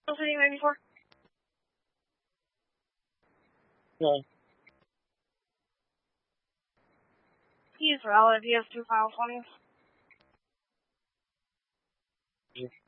City 94? No. He's valid. He has 2 file 20s.